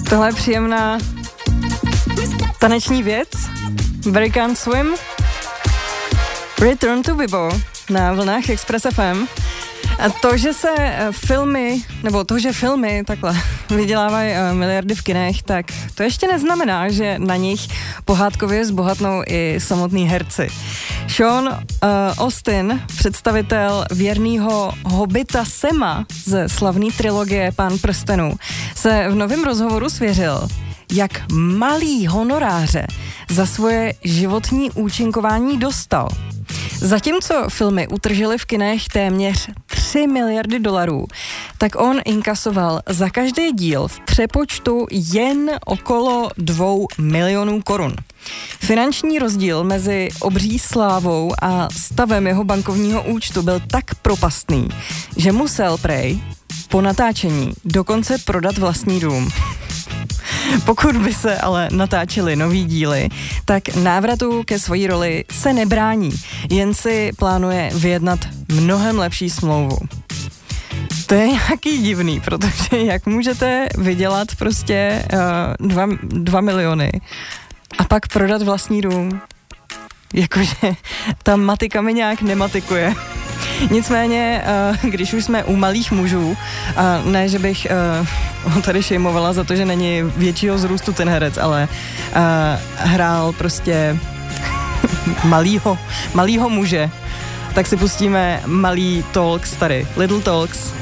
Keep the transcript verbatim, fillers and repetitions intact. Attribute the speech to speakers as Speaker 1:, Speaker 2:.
Speaker 1: Tohle je příjemná taneční věc. Very Can't Swim. Return to Bibo na vlnách Express F M. A to, že se filmy, nebo to, že filmy takhle vydělávají miliardy v kinech, tak to ještě neznamená, že na nich pohádkově zbohatnou i samotní herci. Sean uh, Austin, představitel věrného hobita Sema ze slavné trilogie Pán prstenů, se v novém rozhovoru svěřil, jak malý honoráře za svoje životní účinkování dostal. Zatímco filmy utržily v kinech téměř tři miliardy dolarů, tak on inkasoval za každý díl v přepočtu jen okolo dvou milionů korun. Finanční rozdíl mezi obří slávou a stavem jeho bankovního účtu byl tak propastný, že musel prej po natáčení dokonce prodat vlastní dům. Pokud by se ale natáčely nový díly, tak návratu ke svojí roli se nebrání, jen si plánuje vyjednat mnohem lepší smlouvu. To je nějaký divný, protože jak můžete vydělat prostě uh, dva, dva miliony a pak prodat vlastní dům? Jakože ta matika mi nějak nematikuje. Nicméně, když už jsme u malých mužů, ne, že bych ho tady šejmovala za to, že není většího zrůstu ten herec, ale hrál prostě malýho, malýho muže, tak si pustíme malý Talks tady. Little Talks.